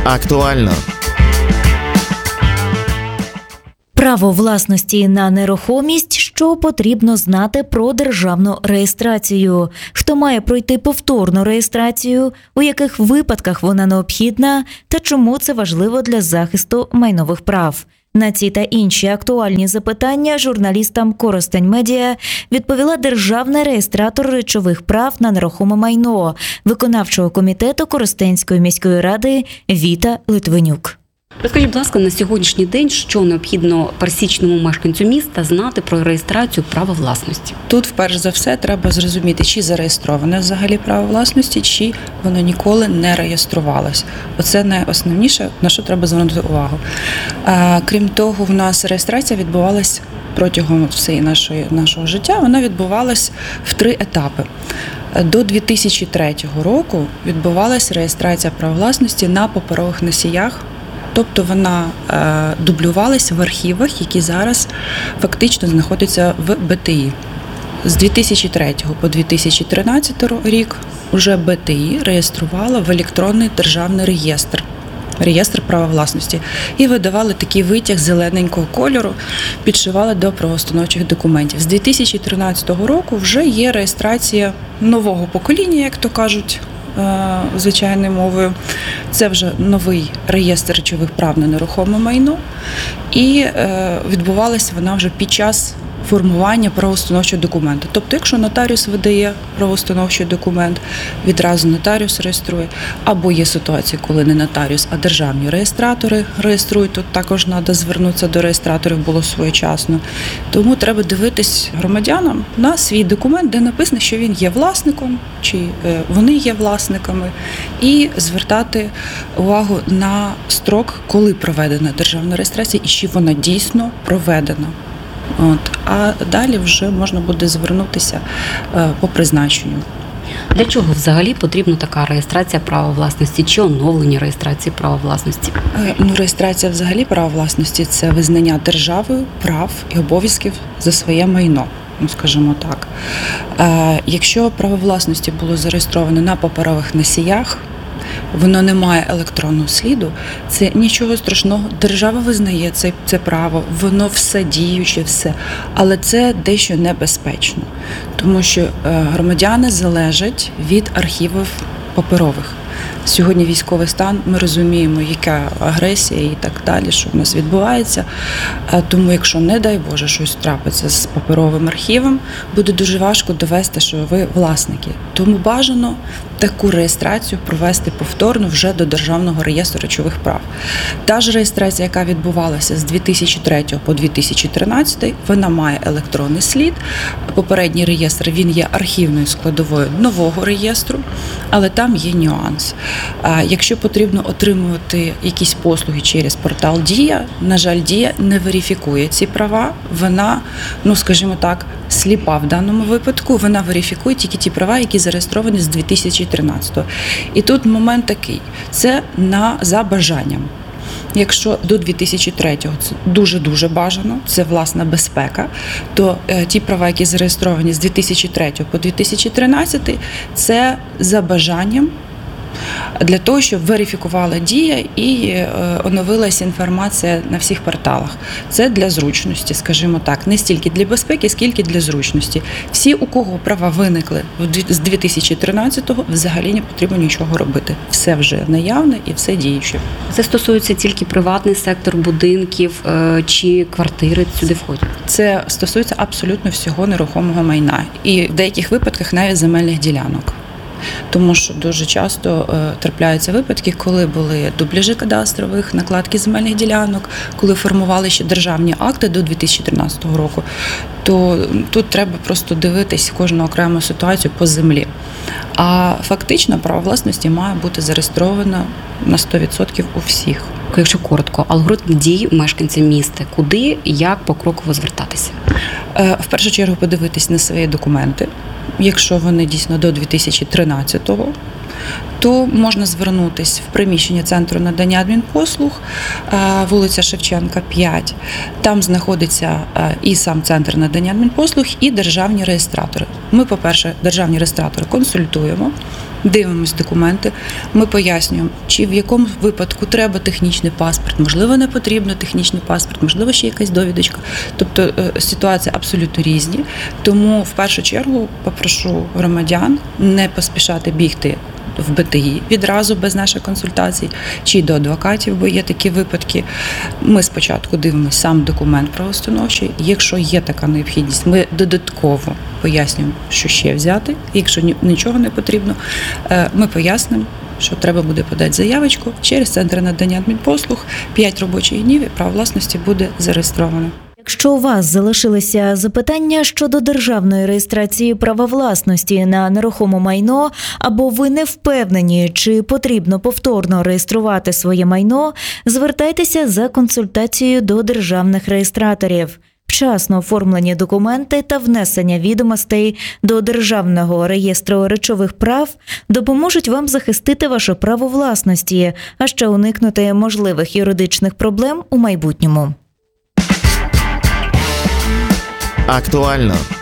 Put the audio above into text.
Актуально. Право власності на нерухомість, що потрібно знати про державну реєстрацію, хто має пройти повторну реєстрацію, у яких випадках вона необхідна та чому це важливо для захисту майнових прав. На ці та інші актуальні запитання журналістам Коростень Медіа відповіла державний реєстратор речових прав на нерухоме майно виконавчого комітету Коростенської міської ради Віта Литвинюк. Розкажіть, будь ласка, на сьогоднішній день, що необхідно пересічному мешканцю міста знати про реєстрацію права власності? Тут, вперше за все, треба зрозуміти, чи зареєстроване взагалі право власності, чи воно ніколи не реєструвалось. Оце найосновніше, на що треба звернути увагу. Крім того, в нас реєстрація відбувалась протягом всієї нашого життя, вона відбувалась в 3 етапи. До 2003 року відбувалася реєстрація права власності на паперових носіях. Тобто вона дублювалася в архівах, які зараз фактично знаходяться в БТІ. З 2003 по 2013 рік вже БТІ реєструвала в електронний державний реєстр права власності, і видавали такий витяг зелененького кольору, підшивали до правоустановчих документів. З 2013 року вже є реєстрація нового покоління, як то кажуть, звичайною мовою. Це вже новий реєстр речових прав на нерухоме майно, і відбувалася вона вже під час формування правоустановчого документу. Тобто, якщо нотаріус видає правоустановчий документ, відразу нотаріус реєструє, або є ситуації, коли не нотаріус, а державні реєстратори реєструють, тут також треба звернутися до реєстраторів, було своєчасно. Тому треба дивитись громадянам на свій документ, де написано, що він є власником, чи вони є власниками, і звертати увагу на строк, коли проведена державна реєстрація і чи вона дійсно проведена. А далі вже можна буде звернутися по призначенню. Для чого взагалі потрібна така реєстрація права власності чи оновлення реєстрації права власності? Реєстрація взагалі права власності – це визнання державою прав і обов'язків за своє майно, скажімо так. Якщо право власності було зареєстроване на паперових носіях, воно не має електронного сліду, це нічого страшного. Держава визнає це право, воно все діюче, все. Але це дещо небезпечно, тому що громадяни залежать від архівів паперових. Сьогодні військовий стан, ми розуміємо, яка агресія і так далі, що в нас відбувається. Тому якщо, не дай Боже, щось трапиться з паперовим архівом, буде дуже важко довести, що ви власники. Тому бажано таку реєстрацію провести повторно вже до Державного реєстру речових прав. Та ж реєстрація, яка відбувалася з 2003 по 2013, вона має електронний слід. Попередній реєстр, він є архівною складовою нового реєстру, але там є нюанс. Якщо потрібно отримувати якісь послуги через портал Дія, на жаль, Дія не верифікує ці права, вона, скажімо так, сліпа в даному випадку, вона верифікує тільки ті права, які зареєстровані з 2013-го. І тут момент такий, це за бажанням. Якщо до 2003-го це дуже-дуже бажано, це власна безпека, то ті права, які зареєстровані з 2003 по 2013, це за бажанням, для того, щоб верифікувала Дія і оновилася інформація на всіх порталах. Це для зручності, скажімо так, не стільки для безпеки, скільки для зручності. Всі, у кого права виникли з 2013-го, взагалі не потрібно нічого робити. Все вже наявне і все діюче. Це стосується тільки приватний сектор, будинків чи квартири сюди входять? Це стосується абсолютно всього нерухомого майна. І в деяких випадках навіть земельних ділянок. Тому що дуже часто трапляються випадки, коли були дубляжі кадастрових, накладки земельних ділянок, коли формували ще державні акти до 2013 року, то тут треба просто дивитись кожну окрему ситуацію по землі. А фактично право власності має бути зареєстровано на 100% у всіх. Якщо коротко, алгоритм дій мешканцям міста, куди, як покроково звертатися? В першу чергу подивитись на свої документи. Якщо вони дійсно до 2013-го, то можна звернутися в приміщення Центру надання адмінпослуг, вулиця Шевченка, 5. Там знаходиться і сам Центр надання адмінпослуг, і державні реєстратори. Ми, по-перше, державні реєстратори консультуємо, дивимось документи, ми пояснюємо, чи в якому випадку треба технічний паспорт, можливо, не потрібно технічний паспорт, можливо, ще якась довідочка. Тобто ситуації абсолютно різні. Тому в першу чергу попрошу громадян не поспішати бігти в БТІ відразу без наших консультацій, чи до адвокатів, бо є такі випадки. Ми спочатку дивимося сам документ правоустановчий. Якщо є така необхідність, ми додатково пояснюємо, що ще взяти. Якщо нічого не потрібно, ми пояснимо, що треба буде подати заявочку через Центр надання адмінпослуг, 5 робочих днів і право власності буде зареєстровано. Якщо у вас залишилися запитання щодо державної реєстрації права власності на нерухоме майно, або ви не впевнені, чи потрібно повторно реєструвати своє майно, звертайтеся за консультацією до державних реєстраторів. Вчасно оформлені документи та внесення відомостей до Державного реєстру речових прав допоможуть вам захистити ваше право власності, а ще уникнути можливих юридичних проблем у майбутньому. Актуально